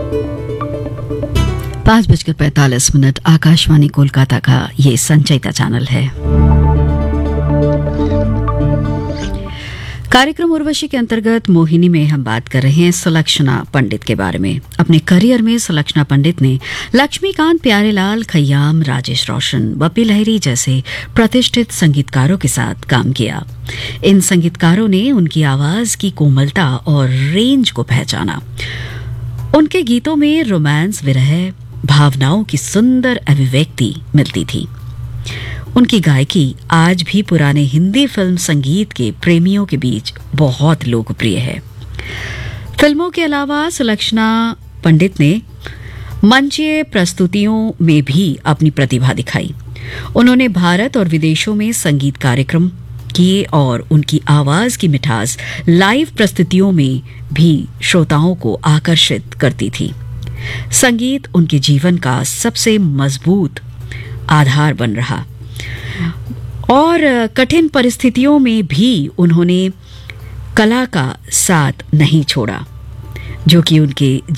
5:45 आकाशवाणी कोलकाता का ये संचयिता चैनल है। कार्यक्रम उर्वशी के अंतर्गत मोहिनी में हम बात कर रहे हैं सुलक्षणा पंडित के बारे में। अपने करियर में सुलक्षणा पंडित ने लक्ष्मीकांत प्यारेलाल, खय्याम, राजेश रोशन, बप्पी लहिरी जैसे प्रतिष्ठित संगीतकारों के साथ काम किया। इन संगीतकारों ने उनकी आवाज की कोमलता और रेंज को पहचाना। उनके गीतों में रोमांस, विरह, भावनाओं की सुंदर अभिव्यक्ति मिलती थी। उनकी गायकी आज भी पुराने हिंदी फिल्म संगीत के प्रेमियों के बीच बहुत लोकप्रिय है। फिल्मों के अलावा सुलक्षणा पंडित ने मंचीय प्रस्तुतियों में भी अपनी प्रतिभा दिखाई। उन्होंने भारत और विदेशों में संगीत कार्यक्रम किए और उनकी आवाज की मिठास लाइव प्रस्तुतियों में भी श्रोताओं को आकर्षित करती थी। संगीत उनके जीवन का सबसे मजबूत आधार बन रहा और कठिन परिस्थितियों में भी उन्होंने कला का साथ नहीं छोड़ा, जो कि उनके